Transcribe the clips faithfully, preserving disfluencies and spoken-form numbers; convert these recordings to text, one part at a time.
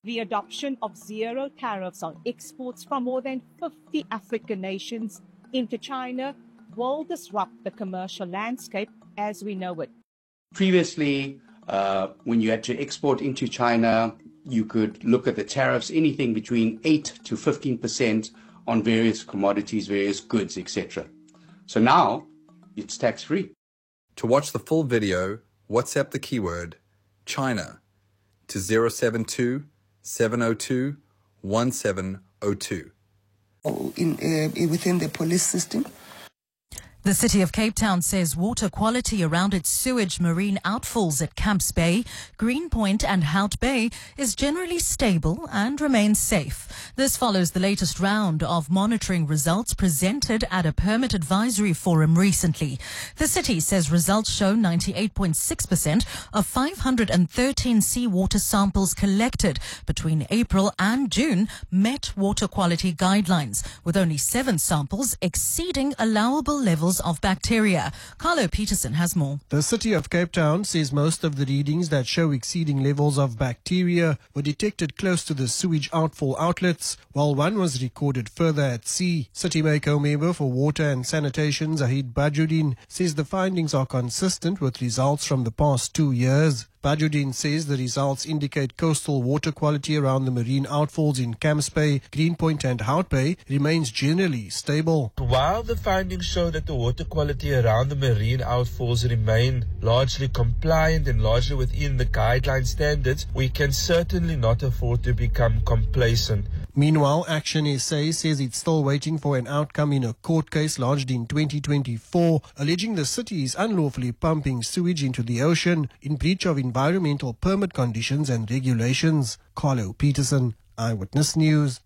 the adoption of zero tariffs on exports from more than fifty African nations into China will disrupt the commercial landscape as we know it. Previously, uh, when you had to export into China, you could look at the tariffs, anything between eight to fifteen percent on various commodities, various goods, et cetera. So now it's tax-free. To watch the full video, WhatsApp the keyword China to zero seven two, seven zero two, one seven zero two. In, uh, within the police system. The City of Cape Town says water quality around its sewage marine outfalls at Camps Bay, Greenpoint and Hout Bay is generally stable and remains safe. This follows the latest round of monitoring results presented at a permit advisory forum recently. The city says results show ninety-eight point six percent of five hundred thirteen seawater samples collected between April and June met water quality guidelines, with only seven samples exceeding allowable levels of bacteria. Carlo Peterson has more. The City of Cape Town says most of the readings that show exceeding levels of bacteria were detected close to the sewage outfall outlets, while one was recorded further at sea. City Mayor member for Water and Sanitation, Zahid Bajuddin, says the findings are consistent with results from the past two years. Bajuddin says the results indicate coastal water quality around the marine outfalls in Camps Bay, Greenpoint and Hout Bay remains generally stable. While the findings show that the water quality around the marine outfalls remain largely compliant and largely within the guideline standards, we can certainly not afford to become complacent. Meanwhile, Action S A says it's still waiting for an outcome in a court case lodged in twenty twenty-four, alleging the city is unlawfully pumping sewage into the ocean in breach of environmental permit conditions and regulations. Carlo Peterson, Eyewitness News.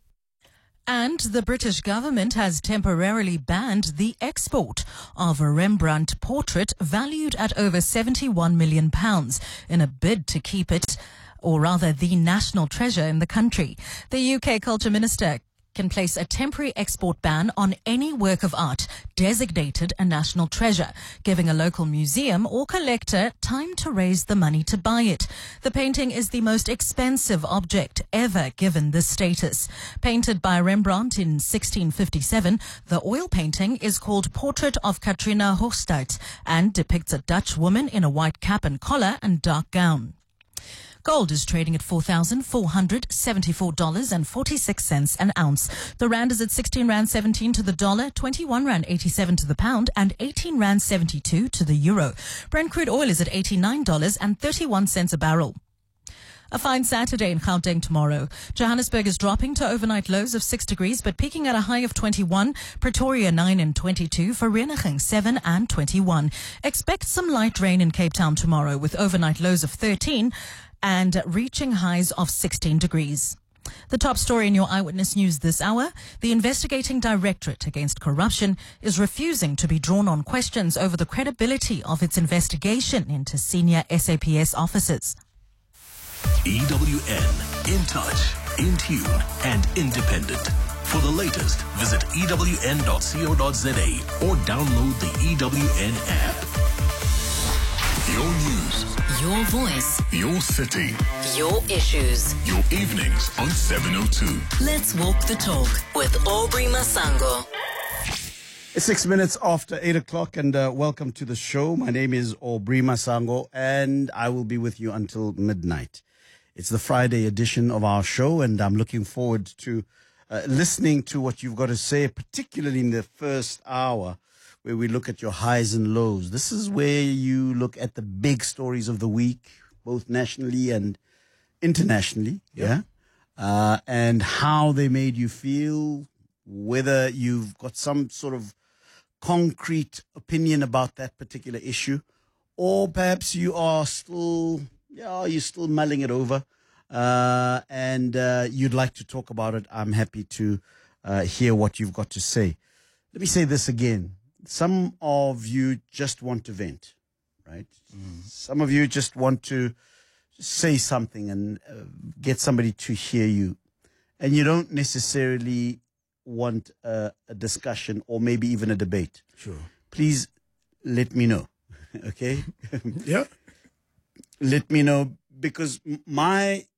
And the British government has temporarily banned the export of a Rembrandt portrait valued at over seventy-one million pounds in a bid to keep it, or rather the national treasure in the country. The U K Culture Minister can place a temporary export ban on any work of art designated a national treasure, giving a local museum or collector time to raise the money to buy it. The painting is the most expensive object ever given this status. Painted by Rembrandt in sixteen fifty-seven, the oil painting is called Portrait of Katrina Hoogstad and depicts a Dutch woman in a white cap and collar and dark gown. Gold is trading at four thousand four hundred seventy-four dollars and forty-six cents an ounce. The rand is at sixteen rand seventeen to the dollar, twenty-one rand eighty-seven to the pound, and eighteen rand seventy-two to the euro. Brent crude oil is at eighty-nine dollars and thirty-one cents a barrel. A fine Saturday in Gauteng tomorrow. Johannesburg is dropping to overnight lows of six degrees, but peaking at a high of twenty-one. Pretoria nine and twenty-two. Vereeniging seven and twenty-one. Expect some light rain in Cape Town tomorrow with overnight lows of thirteen and reaching highs of sixteen degrees. The top story in your Eyewitness News this hour: the investigating Directorate Against Corruption is refusing to be drawn on questions over the credibility of its investigation into senior S A P S officers. E W N, in touch, in tune and independent. For the latest, visit E W N dot co dot za or download the E W N app. Your news, your voice, your city, your issues, your evenings on seven oh two. Let's walk the talk with Aubrey Masango. It's six minutes after eight o'clock, and uh, welcome to the show. My name is Aubrey Masango, and I will be with you until midnight. It's the Friday edition of our show, and I'm looking forward to uh, listening to what you've got to say, particularly in the first hour, where we look at your highs and lows. This is where you look at the big stories of the week, both nationally and internationally, yep. yeah, uh, and how they made you feel, whether you've got some sort of concrete opinion about that particular issue, or perhaps you are still, yeah, you're still mulling it over, uh, and uh, you'd like to talk about it. I'm happy to uh, hear what you've got to say. Let me say this again. Some of you just want to vent, right? Mm. Some of you just want to say something and uh, get somebody to hear you. And you don't necessarily want a, a discussion or maybe even a debate. Sure. Please let me know, okay? Yeah. Let me know, because my